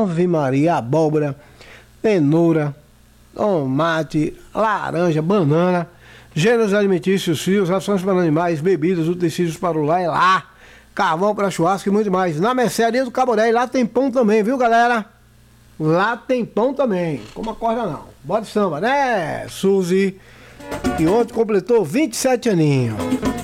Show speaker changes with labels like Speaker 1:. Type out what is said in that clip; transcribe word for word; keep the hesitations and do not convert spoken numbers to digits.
Speaker 1: Ave Maria, abóbora, cenoura, tomate, laranja, banana, gêneros alimentícios, fios, rações para animais, bebidas, utensílios para o lar, é lá. Carvão para churrasco e muito mais. Na mercearia do Caboré, e lá tem pão também, viu, galera? Lá tem pão também. Como acorda não. Bora de samba, né, Suzy? Que ontem completou vinte e sete aninhos.